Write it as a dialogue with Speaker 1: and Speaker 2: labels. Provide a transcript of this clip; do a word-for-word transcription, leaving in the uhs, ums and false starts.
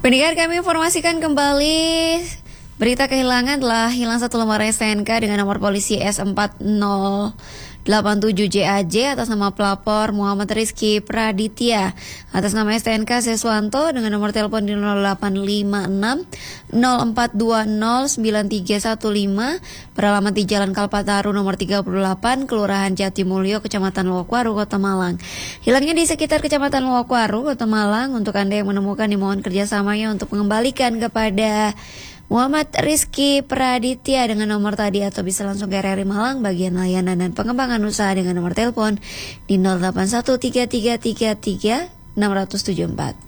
Speaker 1: Pendengar, kami informasikan kembali berita kehilangan telah hilang satu lembar S T N K dengan nomor polisi S empat nol delapan tujuh J A J atas nama pelapor Muhammad Rizky Praditya, atas nama S T N K Seswanto dengan nomor telepon di nol delapan lima enam nol empat dua nol sembilan tiga satu lima, beralamat di Jalan Kalpataru nomor tiga puluh delapan, Kelurahan Jatimulyo, Kecamatan Lowokwaru, Kota Malang. Hilangnya di sekitar Kecamatan Lowokwaru, Kota Malang. Untuk Anda yang menemukan, dimohon kerjasamanya untuk mengembalikan kepada Muhammad Rizky Praditya dengan nomor tadi, atau bisa langsung ke R R I Malang bagian layanan dan pengembangan usaha dengan nomor telepon di nol delapan satu tiga tiga tiga tiga enam tujuh empat.